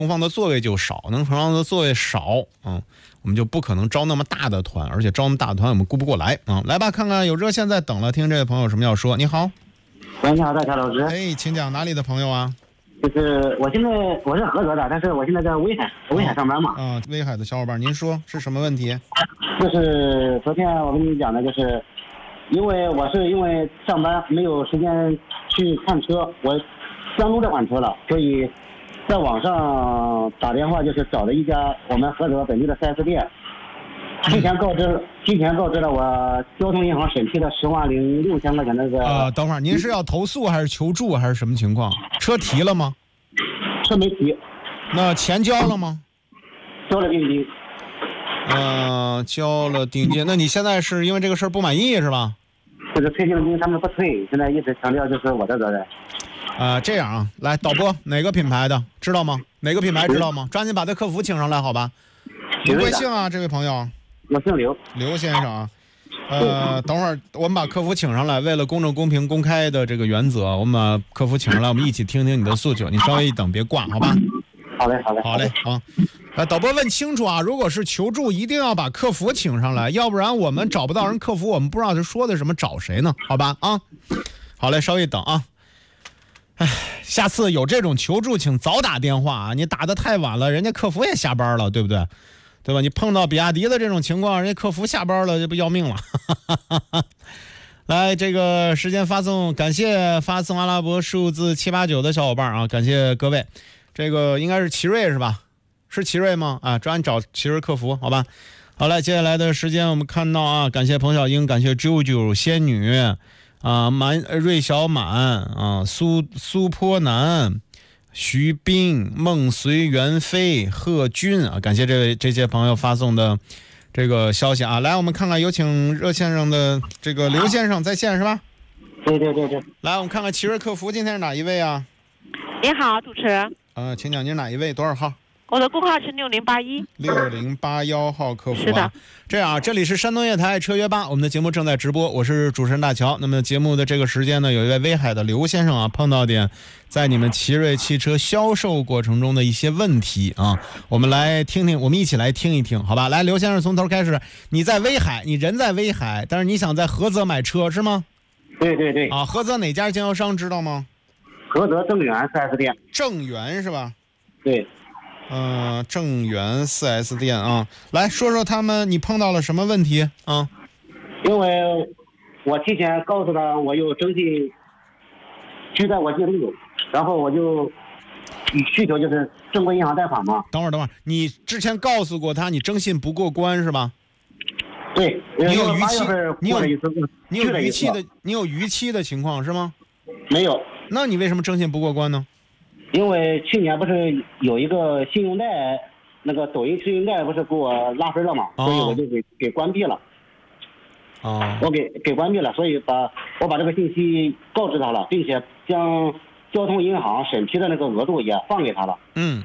放的座位就少，能盛放的座位少，我们就不可能招那么大的团，而且招那么大的团我们顾不过来啊。来吧，看看有热线在等了，听这位朋友什么要说。你好， 喂，你好，大乔老师。 哎，请讲，哪里的朋友啊？ 就是我现在我是菏泽的，但是我现在在威海上班嘛。 威海的小伙伴，您说是什么问题？ 就是昨天我跟你讲的，就是因为上班没有时间去看车，我相中这款车了，所以在网上打电话，就是找了一家我们菏泽本地的 4S 店，提前告知了我交通银行审批的10.6万块钱那个。 等会儿您是要投诉还是求助还是什么情况？车提了吗？ 车没提。 那钱交了吗？ 交了定金。 交了定金。那你现在是因为这个事儿不满意是吧？ 这个退定金他们不退，现在一直强调就是我的责任。 这样啊，来导播，哪个品牌的知道吗？哪个品牌知道吗？抓紧把他客服请上来，好吧？您贵姓啊，这位朋友？ 我姓刘， 刘先生啊。等会儿我们把客服请上来，为了公正、公平、公开的这个原则，我们把客服请上来，我们一起听听你的诉求。你稍微一等，别挂，好吧？ 好嘞，好嘞， 好嘞啊。导播问清楚啊，如果是求助，一定要把客服请上来，要不然我们找不到人客服，我们不知道他说的什么，找谁呢？好吧啊。好嘞，稍微等啊。下次有这种求助，请早打电话啊！你打得太晚了，人家客服也下班了，对不对？对吧？你碰到比亚迪的这种情况，人家客服下班了，这不要命了？来，这个时间发送，感谢发送阿拉伯数字789的小伙伴啊，感谢各位。这个应该是奇瑞是吧？是奇瑞吗？抓紧找奇瑞客服，好吧？好嘞，接下来的时间我们看到啊，感谢彭小英，感谢啾啾仙女。瑞小满苏坡南、徐斌、梦随缘飞、贺军啊，感谢这些朋友发送的这个消息啊。来，我们看看，有请热线上的这个刘先生在线是吧？ 对。 来，我们看看奇瑞客服今天是哪一位啊？ 您好，主持人。 请讲，您是哪一位？多少号？ 我的工号是6081 号客服啊。 是的。 这样啊，这里是山东夜台车约吧，我们的节目正在直播，我是主持人大乔。那么节目的这个时间呢，有一位威海的刘先生啊，碰到点在你们奇瑞汽车销售过程中的一些问题啊，我们一起来听一听，好吧？来，刘先生从头开始，你在威海，你人在威海，但是你想在菏泽买车是吗？ 对。 菏泽哪家经销商知道吗？ 菏泽正源 4S 店。 正源是吧？ 对。 正源 4S 店啊，来说说你碰到了什么问题啊？ 因为我提前告诉他我有征信需在我记录，然后我就需求就是正规银行贷款嘛。 等会儿，你之前告诉过他你征信不过关是吧？ 对。 你有逾期？ 你有逾期的情况是吗？ 没有。 那你为什么征信不过关呢？ 因为去年不是有一个信用贷，那个抖音信用贷不是给我拉分了嘛，所以我就给关闭了。我给关闭了，所以我把这个信息告知他了，并且将交通银行审批的那个额度也放给他了。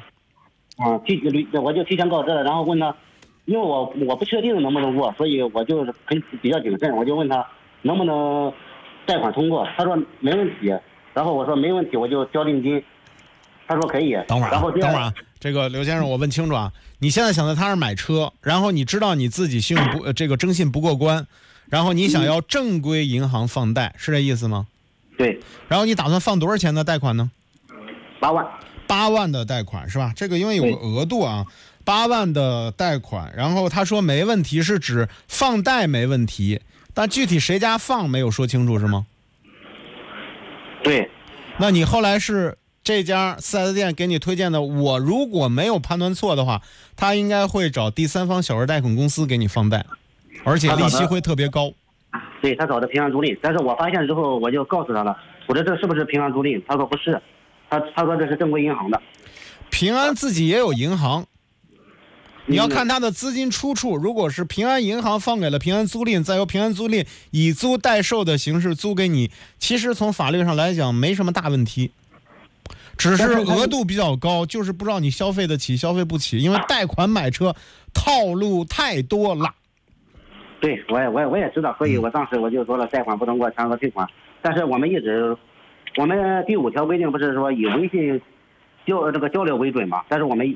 我就提前告知了，然后问他，因为我不确定能不能过，所以我就是比较谨慎，我就问他能不能贷款通过，他说没问题，然后我说没问题，我就交定金。他说可以。 等会儿，这个刘先生，我问清楚啊，你现在想在他那儿买车，然后你知道你自己这个征信不过关，然后你想要正规银行放贷，是这意思吗？ 对。 然后你打算放多少钱的贷款呢 ？8万。 8万的贷款是吧？这个因为有个额度啊，8万的贷款，然后他说没问题，是指放贷没问题，但具体谁家放没有说清楚是吗？ 对。 那你后来是这家 4S 店给你推荐的，我如果没有判断错的话，他应该会找第三方小额贷款公司给你放贷，而且利息会特别高。 对，他找的平安租赁，但是我发现之后我就告诉他了，我说这是不是平安租赁？他说不是，他说这是正规银行的。 平安自己也有银行，你要看他的资金出处，如果是平安银行放给了平安租赁，再由平安租赁以租代售的形式租给你，其实从法律上来讲没什么大问题。只是额度比较高，就是不知道你消费得起消费不起，因为贷款买车套路太多了。 对，我也知道，所以我当时我就说了，贷款不通过全额退款。但是我们第5条规定不是说以微信交流为准嘛，但是我们